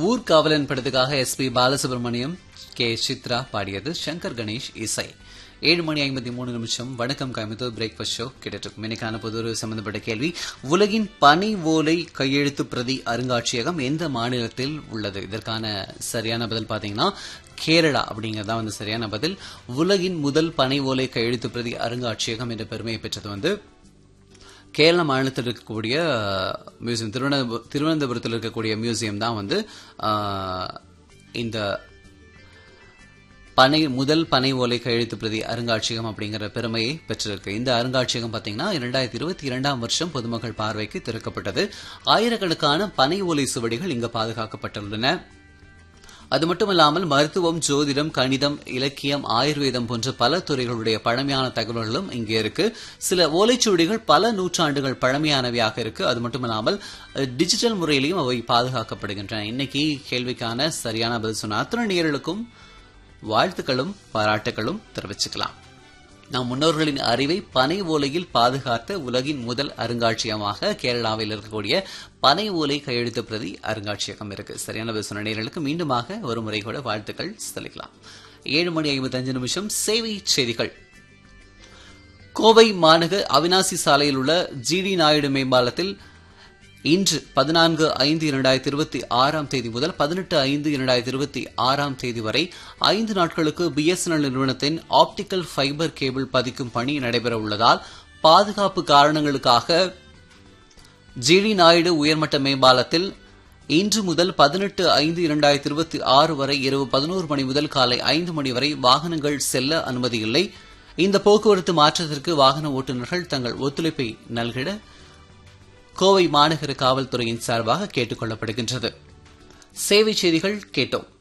ஊர்காவலன் படத்துக்காக SP Balasubramaniam, K Chitra பாடியது. சங்கர் கணேஷ் இசை. 7:53 வணக்கம் கோயம்புத்தூர் பிரேக்ஃபாஸ்ட் ஷோ கேட்டுட்டு இன்னைக்கான பொது சம்பந்தப்பட்ட கேள்வி, உலகின் பனை ஓலை கையெழுத்து பிரதி அருங்காட்சியகம் எந்த மாநிலத்தில் உள்ளது? இதற்கான சரியான பதில் பாத்தீங்கன்னா கேரளா அப்படிங்கறதா சரியான பதில். உலகின் முதல் பனை ஓலை கையெழுத்து பிரதி அருங்காட்சியகம் என்ற பெருமையை பெற்றது கேரள மாநிலத்தில் இருக்கக்கூடிய மியூசியம், திருவனந்தபுரத்தில் இருக்கக்கூடிய மியூசியம் தான் இந்த முதல் பனை ஓலை கையெழுத்து பிரதி அருங்காட்சியகம் அப்படிங்கிற பெருமையை பெற்றிருக்கு. இந்த அருங்காட்சியகம் பாத்தீங்கன்னா 2022 பொதுமக்கள் பார்வைக்கு திறக்கப்பட்டது. ஆயிரக்கணக்கான பனை ஓலை சுவடிகள் இங்கு பாதுகாக்கப்பட்டுள்ளன. அது மட்டுமல்லாமல் மருத்துவம், ஜோதிடம், கணிதம், இலக்கியம், ஆயுர்வேதம் போன்ற பல துறைகளுடைய பழமையான தகவல்களும் இங்கே இருக்கு. சில ஓலைச்சுவடிகள் பல நூற்றாண்டுகள் பழமையானவையாக இருக்கு. அது மட்டுமல்லாமல் டிஜிட்டல் முறையிலையும் அவை பாதுகாக்கப்படுகின்றன. இன்னைக்கு கேள்விக்கான சரியான பதில் சொன்ன அத்தனை நேயர்களுக்கும் வாழ்த்துக்களும் பாராட்டுகளும் தெரிவிச்சுக்கலாம். நம் முன்னோர்களின் அறிவை பனை ஓலையில் பாதுகாத்த உலகின் முதல் அருங்காட்சியகமாக கேரளாவில் இருக்கக்கூடிய பனை ஓலை கையெழுத்து பிரதி அருங்காட்சியகம் இருக்கு. சரியான பதில் சொன்ன நேயர்களுக்கு மீண்டுமாக ஒரு முறை கூட வாழ்த்துக்கள் செலுத்தலாம். 7:55 சேவை செய்திகள். கோவை மாநகர் அவினாசி சாலையில் உள்ள ஜிடி நாயுடு மேம்பாலத்தில் இன்று 14/5/2026 முதல் 18/5/2026 வரை 5 நாட்களுக்கு BSNL நிறுவனத்தின் ஆப்டிக்கல் ஃபைபர் கேபிள் பதிக்கும் பணி நடைபெற உள்ளதால் பாதுகாப்பு காரணங்களுக்காக ஜிடி நாயுடு உயர்மட்ட மேம்பாலத்தில் இன்று முதல் 18/5/2026 வரை இரவு 11 மணி முதல் காலை 5 மணி வரை வாகனங்கள் செல்ல அனுமதி இல்லை. இந்த போக்குவரத்து மாற்றத்திற்கு வாகன ஓட்டுநர்கள் தங்கள் ஒத்துழைப்பை நல்கிட கோவை மாநகர காவல்துறையின் சார்பாக கேட்டுக் கொள்ளப்படுகின்றது. சேவை செய்திகள் கேட்டோம்.